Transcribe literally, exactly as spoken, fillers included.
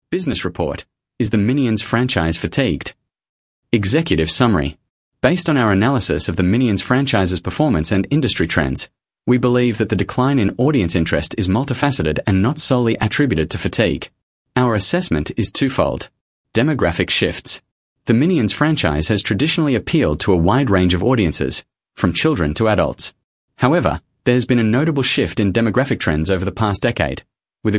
Business report. Is the Minions franchise fatigued? Executive summary. Based on our analysis of the Minions franchise's performance and industry trends, we believe that the decline in audience interest is multifaceted and not solely attributed to fatigue. Our assessment is twofold. Demographic shifts. The Minions franchise has traditionally appealed to a wide range of audiences, from children to adults. However, there's been a notable shift in demographic trends over the past decade,